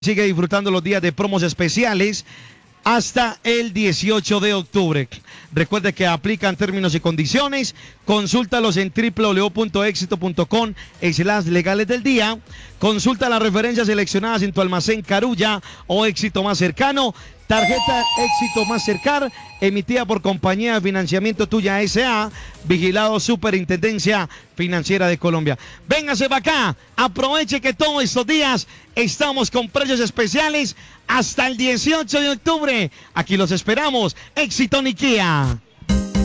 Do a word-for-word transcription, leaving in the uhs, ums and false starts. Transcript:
Sigue disfrutando los días de promos especiales hasta el dieciocho de octubre. Recuerde que aplican términos y condiciones. Consúltalos en w w w punto éxito punto com slash legales del día. Consulta las referencias seleccionadas en tu almacén Carulla o Éxito más cercano. Tarjeta Éxito más cercana, emitida por Compañía de Financiamiento Tuya S A, vigilado Superintendencia Financiera de Colombia. Véngase para acá, aproveche que todos estos días estamos con precios especiales hasta el dieciocho de octubre. Aquí los esperamos. Éxito Nikia.